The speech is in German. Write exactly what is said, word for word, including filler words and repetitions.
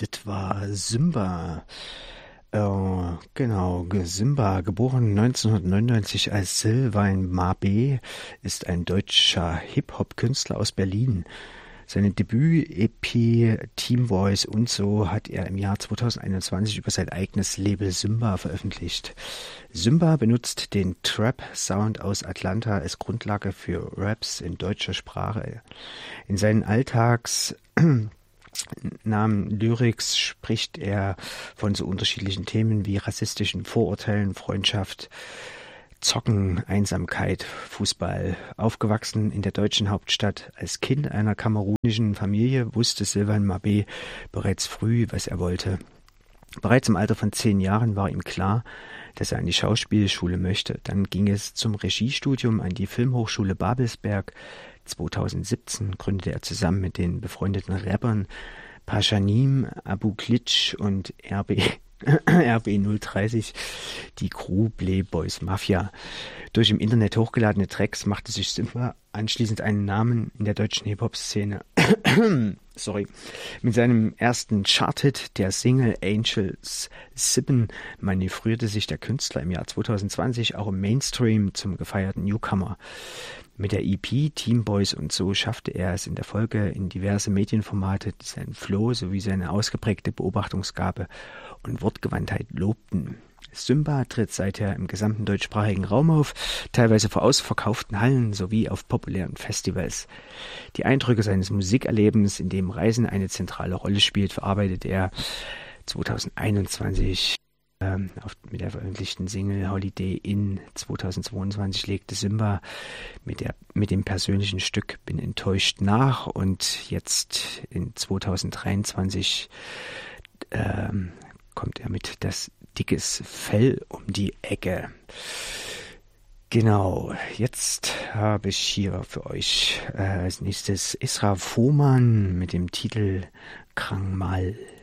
Das war Simba. Äh, genau, Simba, geboren neunzehnhundertneunundneunzig als Sylvain Mabé, ist ein deutscher Hip-Hop-Künstler aus Berlin. Seine Debüt-E P Team Voice und so hat er im Jahr zweitausendeinundzwanzig über sein eigenes Label Symba veröffentlicht. Symba benutzt den Trap-Sound aus Atlanta als Grundlage für Raps in deutscher Sprache. In seinen Alltags Namen Lyrics spricht er von so unterschiedlichen Themen wie rassistischen Vorurteilen, Freundschaft, Zocken, Einsamkeit, Fußball. Aufgewachsen in der deutschen Hauptstadt als Kind einer kamerunischen Familie wusste Sylvain Mabé bereits früh, was er wollte. Bereits im Alter von zehn Jahren war ihm klar, dass er an die Schauspielschule möchte. Dann ging es zum Regiestudium an die Filmhochschule Babelsberg. zweitausendsiebzehn gründete er zusammen mit den befreundeten Rappern Pashanim, Abu Klitsch und R B R B null dreißig die Crew Playboys Mafia. Durch im Internet hochgeladene Tracks machte sich Symba anschließend einen Namen in der deutschen Hip-Hop-Szene. Sorry. Mit seinem ersten Charthit, der Single Angels Sippen, manövrierte sich der Künstler im Jahr zweitausendzwanzig auch im Mainstream zum gefeierten Newcomer. Mit der E P Team Boys und so schaffte er es in der Folge in diverse Medienformate, die seinen Flow sowie seine ausgeprägte Beobachtungsgabe und Wortgewandtheit lobten. Symba tritt seither im gesamten deutschsprachigen Raum auf, teilweise vor ausverkauften Hallen sowie auf populären Festivals. Die Eindrücke seines Musikerlebens, in dem Reisen eine zentrale Rolle spielt, verarbeitet er zweitausendeinundzwanzig. Ähm, auf, mit der veröffentlichten Single Holiday Inn zweitausendzweiundzwanzig legte Symba mit, der, mit dem persönlichen Stück Bin enttäuscht nach, und jetzt in zweitausenddreiundzwanzig ähm, kommt er mit Das dickes Fell um die Ecke. Genau, jetzt habe ich hier für euch äh, als nächstes Isra Foman mit dem Titel Krang Mal.